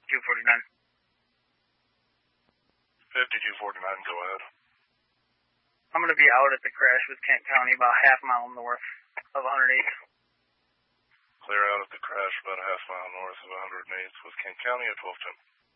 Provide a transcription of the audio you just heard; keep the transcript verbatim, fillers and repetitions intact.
fifty-two forty-nine. fifty-two forty-nine, go ahead. I'm going to be out at the crash with Kent County, about a half mile north of one hundred eighth. Clear out at the crash about a half mile north of one hundred eighth with Kent County at twelve ten.